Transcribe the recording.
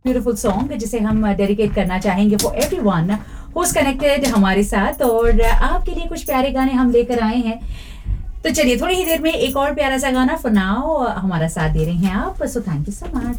Beautiful song जिसे हम dedicate करना चाहेंगे फॉर एवरीवन हुज कनेक्टेड हमारे साथ, और आपके लिए कुछ प्यारे गाने हम लेकर आए हैं। तो चलिए थोड़ी ही देर में एक और प्यारा सा गाना, फॉर नाउ हमारा साथ दे रहे हैं आप, so thank you so much.